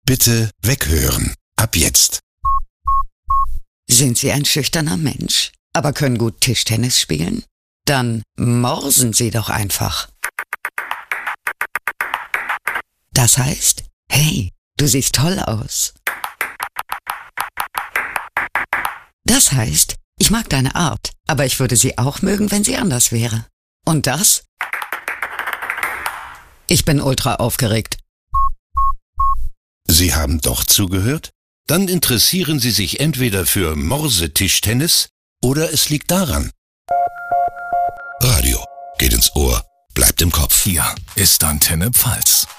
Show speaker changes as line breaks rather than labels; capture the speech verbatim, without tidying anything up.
Bitte weghören. Ab jetzt.
Sind Sie ein schüchterner Mensch, aber können gut Tischtennis spielen? Dann morsen Sie doch einfach. Das heißt, hey, du siehst toll aus. Das heißt, ich mag deine Art, aber ich würde sie auch mögen, wenn sie anders wäre. Und das? Ich bin ultra aufgeregt.
Sie haben doch zugehört? Dann interessieren Sie sich entweder für Morsetischtennis oder es liegt daran. Radio geht ins Ohr, bleibt im Kopf.
Hier ist Antenne Pfalz.